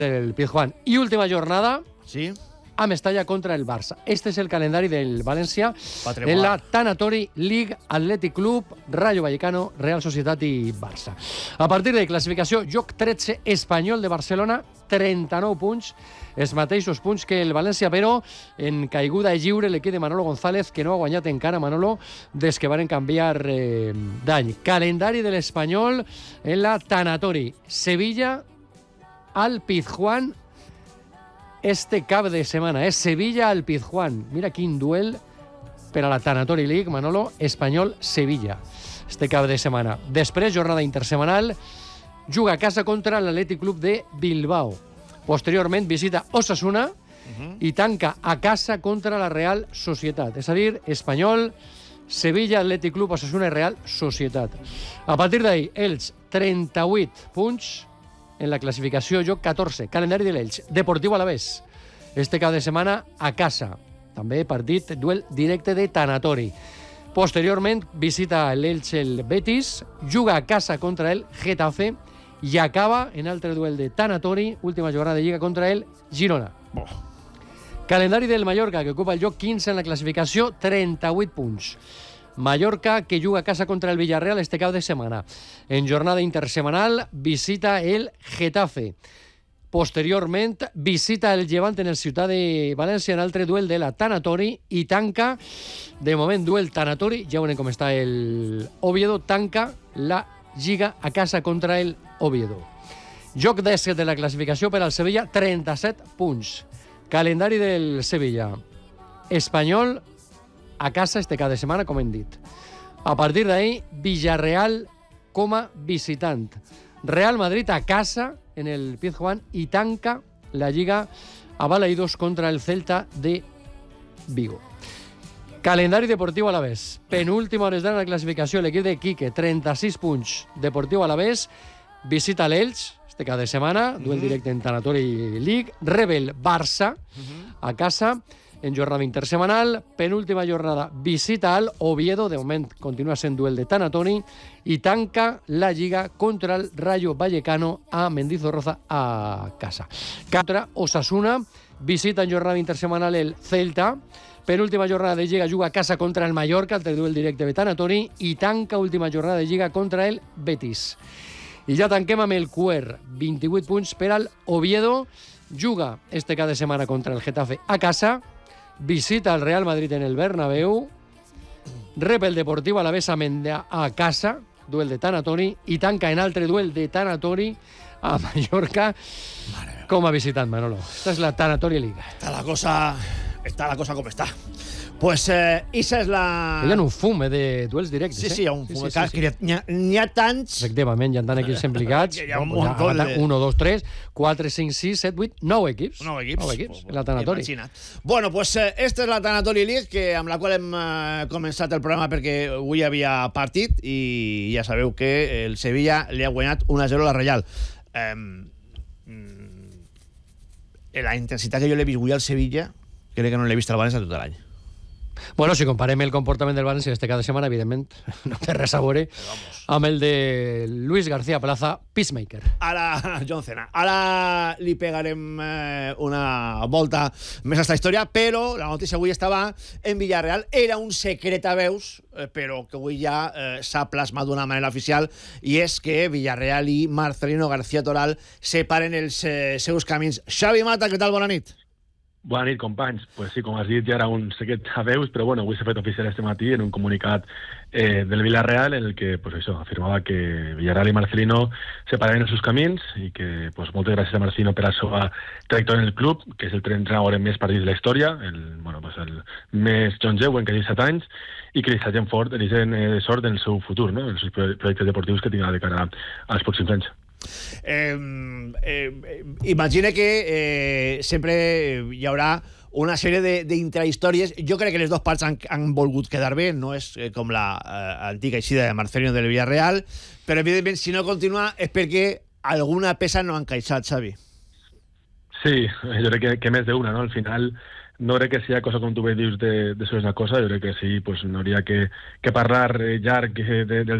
del Pizjuán. I última jornada, Sí. a Mestalla contra el Barça. Este és el calendari del València en la Tanatori League, Athletic Club, Rayo Vallecano, Real Societat i Barça. A partir de classificació, joc 13, Espanyol de Barcelona, 39 punts, els mateixos punts que el València, però en caiguda lliure l'equip de Manolo González, que no ha guanyat encara, Manolo, des que varen canviar d'any. Calendari de l'Espanyol en la Tanatori. Sevilla al Pizjuán este cap de setmana. És Sevilla al Pizjuán. Mira quin duel per a la Tanatori League, Manolo, Espanyol-Sevilla. Este cap de setmana. Després, jornada intersemanal, juga a casa contra l'Atlètic Club de Bilbao. Posteriorment, visita Osasuna i tanca a casa contra la Real Societat. És a dir, Espanyol, Sevilla, Atlètic Club, Osasuna i Real Societat. A partir d'ahí, Elx, 38 punts en la classificació, joc 14. Calendari de l'Elx. Deportiu Alavés. Este cap de setmana a casa. També partit, duel directe de Tanatori. Posteriorment, visita l'Elx el Betis, juga a casa contra el Getafe i acaba en altre duel de Tanatori, última jornada de Lliga contra el Girona. Calendari del Mallorca, que ocupa el lloc 15 en la classificació, 38 punts. Mallorca, que juga a casa contra el Villarreal este cap de setmana. En jornada intersemanal, visita el Getafe. Posteriorment, visita el Llevant en el Ciutat de València en altre duel de la Tanatori i tanca, de moment, duel Tanatori, ja veurem com està el Oviedo, tanca la Lliga a casa contra el Oviedo. Joc 17 de la classificació per al Sevilla, 37 punts. Calendari del Sevilla. Espanyol a casa este cap de setmana, com hem dit. A partir d'ahí, Villarreal com a visitant. Real Madrid a casa en el Pizjuán i tanca la Lliga a Balaidos contra el Celta de Vigo. Calendari Deportiu Alavés. Penúltima hores d'ara en la classificació, l'equip de Quique, 36 punts. Deportiu Alavés visita l'Elx este cap de setmana, duel directe en Tanatori League. Rebel Barça a casa en jornada intersemanal. Penúltima jornada, visita al Oviedo, de moment continua sent duel de Tanatori, i tanca la Lliga contra el Rayo Vallecano a Mendizorroza a casa. Contra Osasuna, visita en jornada intersemanal el Celta. Penúltima jornada de Lliga, juga a casa contra el Mallorca, el duel directe de Tanatori, i tanca última jornada de Lliga contra el Betis. I ja tanquem amb el Cuer, 28 punts per al Oviedo, juga este cap de setmana contra el Getafe a casa, visita el Real Madrid en el Bernabéu, rep el Deportiu Alavés a casa, duel de Tanatori, i tanca en altre duel de Tanatori a Mallorca com a visitant, Manolo. Esta és la Tanatori Liga. Está la cosa com està. Pues esa és la... Hi ha un fum de duels directes. Sí, hi ha un fum. N'hi ha tants... Efectivament, hi ha tants equips implicats. Hi ha un munt de... 1, 2, 3, 4, 5, 6, 7, 8, 9 equips. 9 equips. La Tanatori. Imagina't. Bueno, pues esta és la Tanatori League, amb la qual hem començat el programa perquè avui hi havia partit i ja sabeu que el Sevilla li ha guanyat 1-0 a la Reial. La intensitat que jo l'he vist avui al Sevilla crec que no l'he vist al València tot l'any. Bueno, si comparem el comportament del València este cada setmana, evidentment, no té res a veure amb el de Luis García Plaza, Peacemaker. Ara, John Cena, ara li pegarem una volta més a esta història, però la notícia avui estava en Villarreal. Era un secret a veus, però que avui ja s'ha plasmat d'una manera oficial, i és que Villarreal i Marcelino García Toral separen els seus camins. Xavi Mata, què tal? Bona nit. Bona nit, companys. Pues sí, com has dit, ja era un secret a veus, però bueno, avui s'ha fet oficial este matí en un comunicat del Villarreal en el que, pues això, afirmava que Villarreal i Marcelino separaven els seus camins i que, pues, moltes gràcies a Marcelino per la seva trajectòria en el club, que és el entrenador amb més partits de la història, el més longeu, en quasi 7 anys, i que li desitgem sort en el seu futur, no? En els seus projectes deportius que tindrà de cara als pròxims anys. Imagina que sempre hi haurà una sèrie d'intrahistòries. Jo crec que les dues parts han volgut quedar bé, no és com l'antiga eixida de Marcelino del Villarreal, però evidentment si no continua és perquè alguna peça no ha encaixat, Xavi. Sí, jo crec que més d'una, no? Al final no crec que sigui cosa com tu bé dius de ser una cosa, jo crec que sí, pues, no hauria que parlar llarg del